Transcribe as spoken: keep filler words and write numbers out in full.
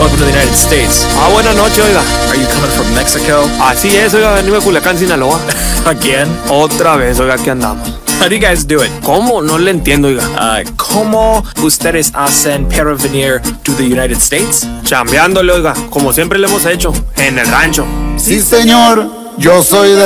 Welcome to the United States. Ah, buenas noches, oiga. Are you coming from Mexico? Así es, oiga, venimos de Culiacán, Sinaloa. Again? Otra vez, oiga, aquí andamos. How do you guys do it? ¿Cómo? No le entiendo, oiga. Uh, ¿Cómo ustedes hacen para venir to the United States? Chambeándole, oiga, como siempre le hemos hecho, en el rancho. Sí, señor, yo soy de